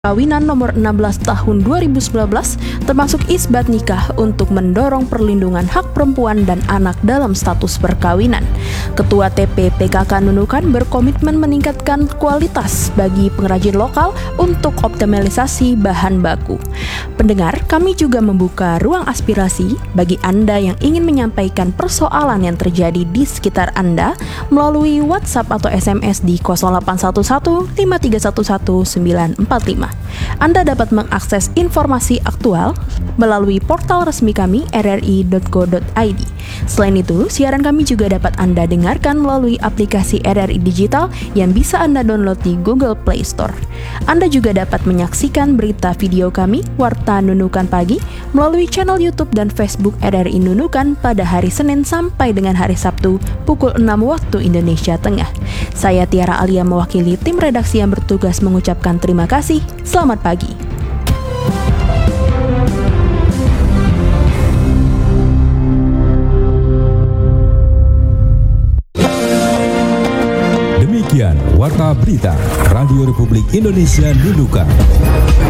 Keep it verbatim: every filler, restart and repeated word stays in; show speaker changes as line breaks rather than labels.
Perkawinan nomor enam belas tahun dua ribu sembilan belas termasuk isbat nikah untuk mendorong perlindungan hak perempuan dan anak dalam status perkawinan. Ketua T P P K K Nunukan berkomitmen meningkatkan kualitas bagi pengrajin lokal untuk optimalisasi bahan baku. Pendengar, kami juga membuka ruang aspirasi bagi Anda yang ingin menyampaikan persoalan yang terjadi di sekitar Anda melalui WhatsApp atau S M S di nol delapan satu satu lima tiga satu satu sembilan empat lima. Anda dapat mengakses informasi aktual melalui portal resmi kami r r i dot go dot i d. Selain itu, siaran kami juga dapat Anda dengarkan melalui aplikasi R R I Digital yang bisa Anda download di Google Play Store. Anda juga dapat menyaksikan berita video kami, Warta Nunukan Pagi, melalui channel YouTube dan Facebook R R I Nunukan pada hari Senin sampai dengan hari Sabtu pukul enam waktu Indonesia Tengah. Saya Tiara Alia mewakili tim redaksi yang bertugas mengucapkan terima kasih. Selamat pagi.
Demikian Warta Berita Radio Republik Indonesia Nunukan.